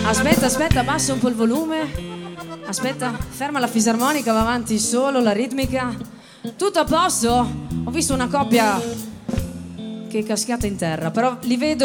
Aspetta, aspetta, abbassa un po' il volume. Aspetta, ferma la fisarmonica, va avanti solo la ritmica. Tutto a posto? Ho visto una coppia che è cascata in terra, però li vedo